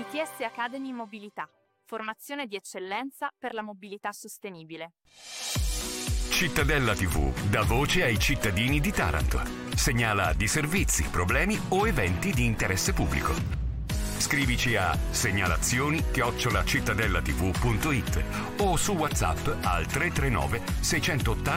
ITS Academy Mobilità. Formazione di eccellenza per la mobilità sostenibile. Cittadella TV dà voce ai cittadini di Taranto. Segnala disservizi, problemi o eventi di interesse pubblico. Scrivici a segnalazioni@cittadellatv.it o su WhatsApp al 339 680